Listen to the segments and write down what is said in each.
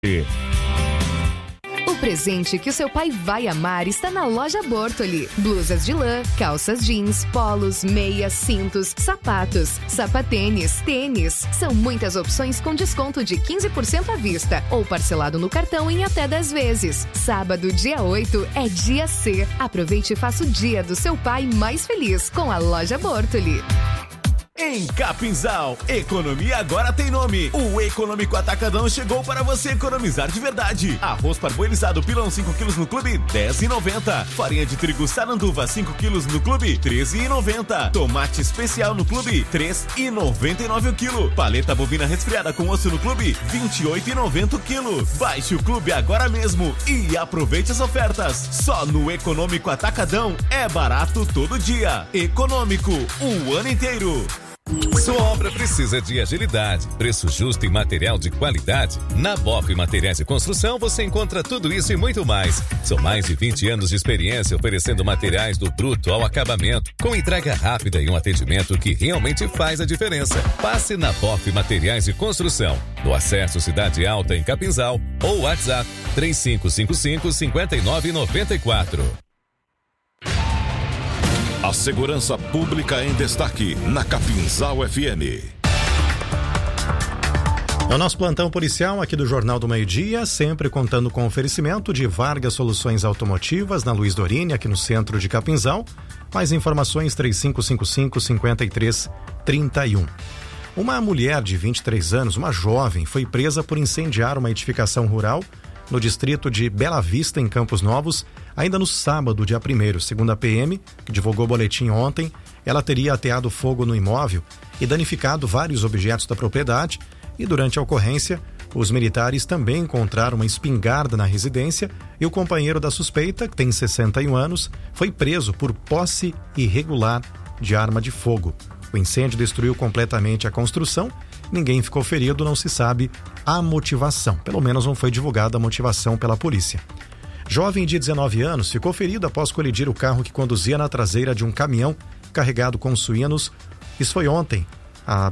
O presente que o seu pai vai amar está na loja Bortoli. Blusas de lã, calças jeans, polos, meias, cintos, sapatos, sapatênis, tênis. São muitas opções com desconto de 15% à vista ou parcelado no cartão em até 10 vezes. Sábado, dia 8, é dia C. Aproveite e faça o dia do seu pai mais feliz com a loja Bortoli. Em Capinzal, economia agora tem nome. O Econômico Atacadão chegou para você economizar de verdade. Arroz parboilizado pilão 5 kg no clube, R$10,90. Farinha de trigo Saranduva 5 kg no clube, R$13,90. Tomate especial no clube, R$3,99 o quilo. Paleta bovina resfriada com osso no clube, R$28,90 o quilo. Baixe o clube agora mesmo e aproveite as ofertas. Só no Econômico Atacadão é barato todo dia. Econômico, o ano inteiro. Sua obra precisa de agilidade, preço justo e material de qualidade? Na BOF Materiais de Construção você encontra tudo isso e muito mais. São mais de 20 anos de experiência oferecendo materiais do bruto ao acabamento, com entrega rápida e um atendimento que realmente faz a diferença. Passe na BOF Materiais de Construção, no Acesso Cidade Alta em Capinzal ou WhatsApp 3555-5994. A segurança pública em destaque na Capinzal FM. É o nosso plantão policial aqui do Jornal do Meio-Dia, sempre contando com o oferecimento de Vargas Soluções Automotivas na Luiz Dorini, aqui no centro de Capinzal. Mais informações 3555-5331. Uma mulher de 23 anos, uma jovem, foi presa por incendiar uma edificação rural no distrito de Bela Vista, em Campos Novos, ainda no sábado, dia 1º. Segundo a PM, que divulgou o boletim ontem, ela teria ateado fogo no imóvel e danificado vários objetos da propriedade, e durante a ocorrência, os militares também encontraram uma espingarda na residência e o companheiro da suspeita, que tem 61 anos, foi preso por posse irregular de arma de fogo. O incêndio destruiu completamente a construção. Ninguém ficou ferido, não se sabe a motivação. Pelo menos não foi divulgada a motivação pela polícia. Jovem de 19 anos ficou ferido após colidir o carro que conduzia na traseira de um caminhão carregado com suínos. Isso foi ontem, na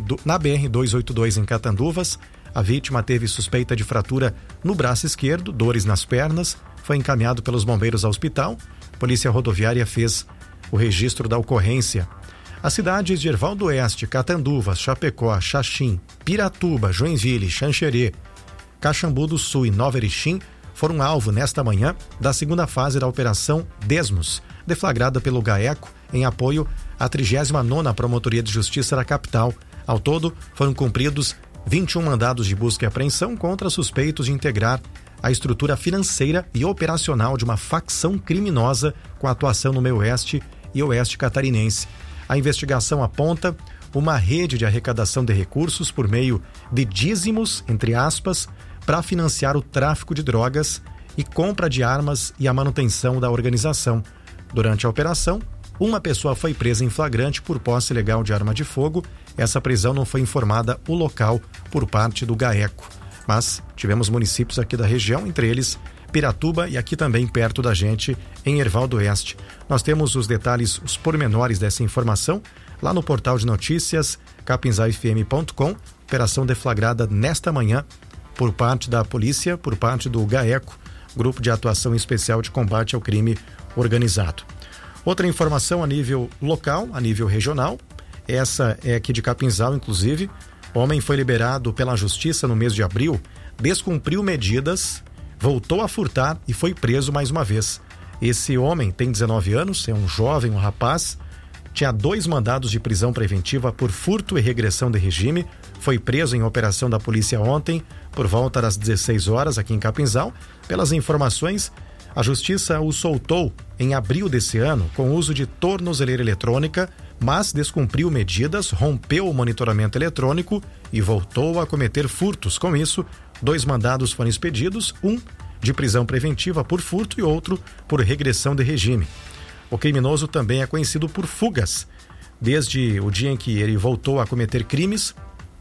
BR-282 em Catanduvas. A vítima teve suspeita de fratura no braço esquerdo, dores nas pernas, foi encaminhado pelos bombeiros ao hospital. A Polícia Rodoviária fez o registro da ocorrência. As cidades de Erval do Oeste, Catanduvas, Chapecó, Xaxim, Piratuba, Joinville, Xanxerê, Caxambu do Sul e Nova Erechim foram alvo nesta manhã da segunda fase da Operação Desmos, deflagrada pelo GAECO em apoio à 39ª Promotoria de Justiça da capital. Ao todo, foram cumpridos 21 mandados de busca e apreensão contra suspeitos de integrar a estrutura financeira e operacional de uma facção criminosa com atuação no meio oeste e oeste catarinense. A investigação aponta uma rede de arrecadação de recursos por meio de dízimos, entre aspas, para financiar o tráfico de drogas e compra de armas e a manutenção da organização. Durante a operação, uma pessoa foi presa em flagrante por posse ilegal de arma de fogo. Essa prisão não foi informada o local por parte do GAECO. Mas tivemos municípios aqui da região, entre eles Piratuba e aqui também perto da gente, em Erval do Oeste. Nós temos os detalhes, os pormenores dessa informação lá no portal de notícias capinzalfm.com. Operação deflagrada nesta manhã por parte da polícia, por parte do GAECO, Grupo de Atuação Especial de Combate ao Crime Organizado. Outra informação a nível local, a nível regional, essa é aqui de Capinzal, inclusive. Homem foi liberado pela Justiça no mês de abril, descumpriu medidas, voltou a furtar e foi preso mais uma vez. Esse homem tem 19 anos, é um jovem, um rapaz, tinha 2 mandados de prisão preventiva por furto e regressão de regime, foi preso em operação da polícia ontem, por volta das 16 horas, aqui em Capinzal. Pelas informações, a Justiça o soltou em abril desse ano com uso de tornozeleira eletrônica, mas descumpriu medidas, rompeu o monitoramento eletrônico e voltou a cometer furtos. Com isso, 2 mandados foram expedidos, um de prisão preventiva por furto e outro por regressão de regime. O criminoso também é conhecido por fugas. Desde o dia em que ele voltou a cometer crimes,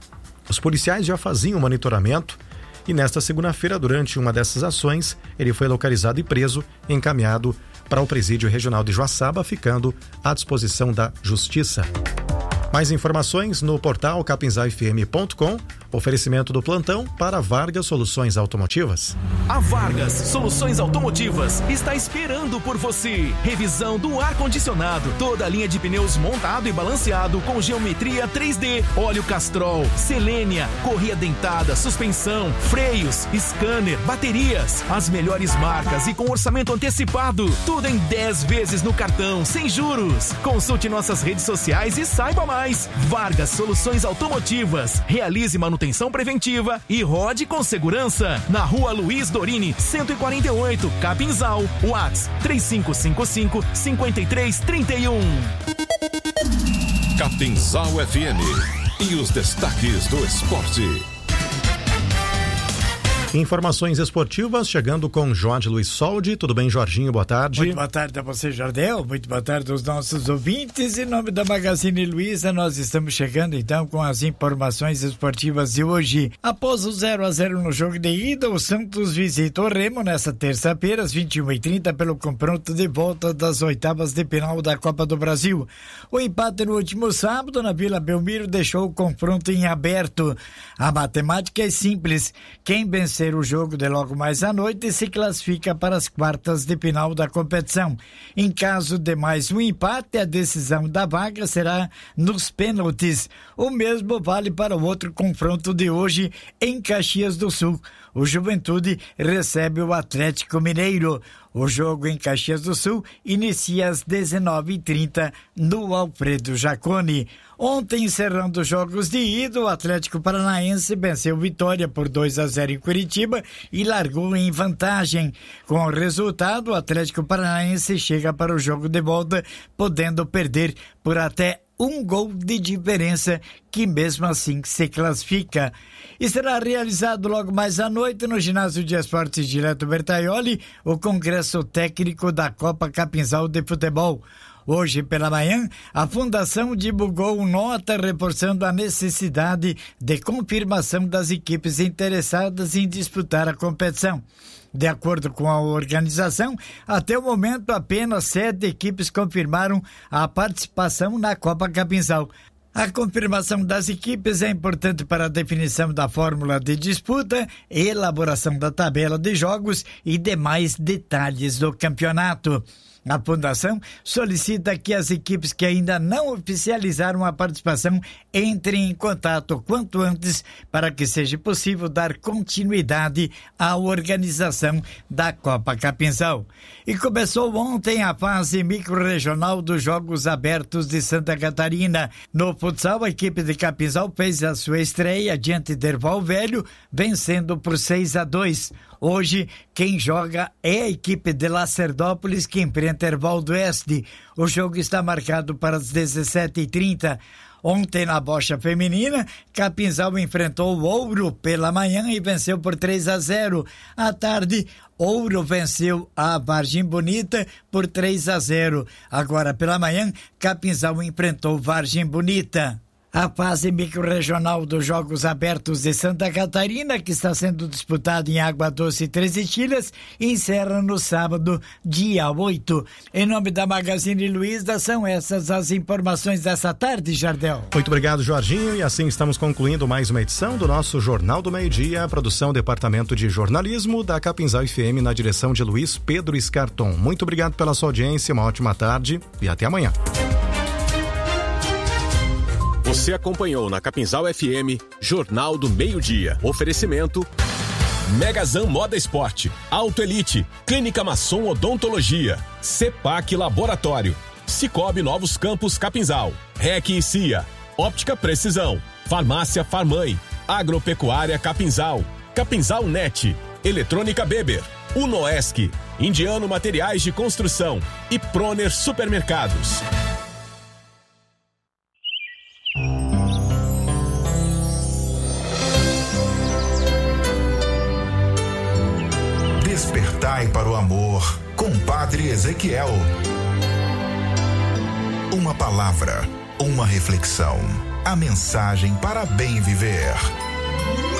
os policiais já faziam o monitoramento e nesta segunda-feira, durante uma dessas ações, ele foi localizado e preso, encaminhado para o Presídio Regional de Joaçaba, ficando à disposição da Justiça. Mais informações no portal capinzalfm.com. Oferecimento do plantão para Vargas Soluções Automotivas. A Vargas Soluções Automotivas está esperando por você. Revisão do ar-condicionado, toda a linha de pneus montado e balanceado com geometria 3D, óleo Castrol, Selênia, correia dentada, suspensão, freios, scanner, baterias, as melhores marcas e com orçamento antecipado. Tudo em 10 vezes no cartão, sem juros. Consulte nossas redes sociais e saiba mais. Vargas Soluções Automotivas. Realize manutenção preventiva e rode com segurança. Na Rua Luiz Dorini, 148, Capinzal. WhatsApp 3555-5331. Capinzal FM e os destaques do esporte. Informações esportivas chegando com Jorge Luiz Soldi. Tudo bem, Jorginho? Boa tarde. Muito boa tarde a você, Jardel. Muito boa tarde aos nossos ouvintes. Em nome da Magazine Luiza, nós estamos chegando então com as informações esportivas de hoje. Após o 0-0 no jogo de ida, o Santos visita o Remo nesta terça-feira, às 21h30, pelo confronto de volta das oitavas de final da Copa do Brasil. O empate no último sábado na Vila Belmiro deixou o confronto em aberto. A matemática é simples. Quem vencer o jogo de logo mais à noite se classifica para as quartas de final da competição. Em caso de mais um empate, a decisão da vaga será nos pênaltis. O mesmo vale para o outro confronto de hoje em Caxias do Sul. O Juventude recebe o Atlético Mineiro. O jogo em Caxias do Sul inicia às 19h30 no Alfredo Jaconi. Ontem, encerrando os jogos de ida, o Atlético Paranaense venceu Vitória por 2-0 em Curitiba e largou em vantagem. Com o resultado, o Atlético Paranaense chega para o jogo de volta, podendo perder por até um gol de diferença, que mesmo assim se classifica. E será realizado logo mais à noite no Ginásio de Esportes Direto Bertaioli o Congresso Técnico da Copa Capinzal de Futebol. Hoje pela manhã, a Fundação divulgou nota reforçando a necessidade de confirmação das equipes interessadas em disputar a competição. De acordo com a organização, até o momento apenas 7 equipes confirmaram a participação na Copa Capinzal. A confirmação das equipes é importante para a definição da fórmula de disputa, elaboração da tabela de jogos e demais detalhes do campeonato. A Fundação solicita que as equipes que ainda não oficializaram a participação entrem em contato quanto antes para que seja possível dar continuidade à organização da Copa Capinzal. E começou ontem a fase microrregional dos Jogos Abertos de Santa Catarina. No futsal, a equipe de Capinzal fez a sua estreia diante de Erval Velho, vencendo por 6-2. Hoje, quem joga é a equipe de Lacerdópolis, que enfrenta Erval do Oeste. O jogo está marcado para as 17h30. Ontem, na bocha feminina, Capinzal enfrentou o Ouro pela manhã e venceu por 3-0. À tarde, Ouro venceu a Vargem Bonita por 3-0. Agora, pela manhã, Capinzal enfrentou Vargem Bonita. A fase microrregional dos Jogos Abertos de Santa Catarina, que está sendo disputada em Água Doce e Três Itilhas, encerra no sábado, dia 8. Em nome da Magazine Luiza, são essas as informações dessa tarde, Jardel. Muito obrigado, Jorginho, e assim estamos concluindo mais uma edição do nosso Jornal do Meio-Dia, produção Departamento de Jornalismo da Capinzal FM, na direção de Luiz Pedro Escarton. Muito obrigado pela sua audiência, uma ótima tarde e até amanhã. Você acompanhou na Capinzal FM Jornal do Meio-Dia. Oferecimento Megazan Moda Esporte, Auto Elite, Clínica Masson Odontologia, CEPAC Laboratório, Cicobi Novos Campos Capinzal, REC e CIA, Óptica Precisão, Farmácia Farmãe, Agropecuária Capinzal, Capinzal Net, Eletrônica Beber, Unoesc, Indiano Materiais de Construção e Proner Supermercados. Despertai para o amor com Padre Ezequiel. Uma palavra, uma reflexão, a mensagem para bem viver.